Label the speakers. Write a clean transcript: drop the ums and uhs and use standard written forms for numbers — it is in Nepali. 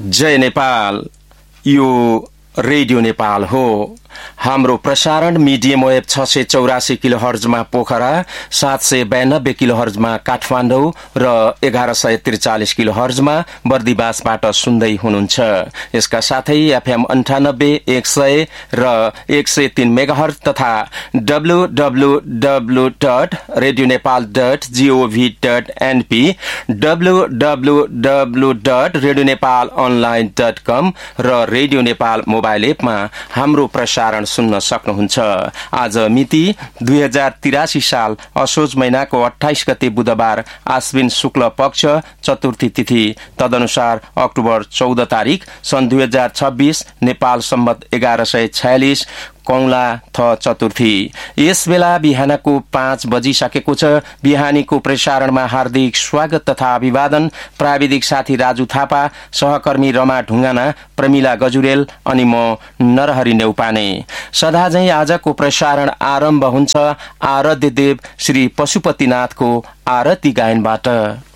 Speaker 1: जय नेपाल। यो रेडियो नेपाल हो। हाम्रो प्रसारण मिडियम वेभ 684 किलोहर्जमा पोखरा, 792 किलोहर्जमा काठमाडौँ र 1143 किलोहर्जमा बर्दिवासबाट सुन्दै हुनुहुन्छ। यसका साथै एफएम 98, 100 र 103 मेगाहर्ज तथा www.radionepal.gov.np, www.radionepalonline.com र रेडियो नेपाल मोबाइल एपमा हाम्रो प्रसारण सुन्न सक्नुहुन्छ। आज मिति 2083 साल असोज महिनाको 28 गते बुधबार, आश्विन शुक्ल पक्ष, चतुर्थी तिथि, तदनुसार अक्टोबर 14 तारिक सन् 2026, नेपाल सम्वत 1146, कौला थ चतुर्थी। यस बेला बिहानको 5 बजिसकेको छ। बिहानीको प्रसारणमा हार्दिक स्वागत तथा अभिवादन। प्राविधिक साथी राजु थापा, सहकर्मी रमा ढुङ्गाना, प्रमिला गजुरेल अनि म नरहरि नेउपाने। सदाझै आजको प्रसारण आरम्भ हुन्छ आराध्य देव श्री पशुपतिनाथको आरती गायनबाट।